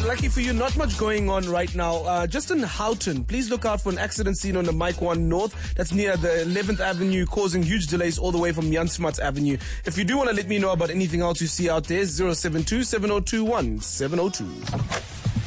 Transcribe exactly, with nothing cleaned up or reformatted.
lucky for you, not much going on right now. Uh, just in Houghton, please look out for an accident scene on the Mike one North. That's near the eleventh Avenue, causing huge delays all the way from Jan Smuts Avenue. If you do want to let me know about anything else you see out there, zero seven two, seven zero two one, seven zero two.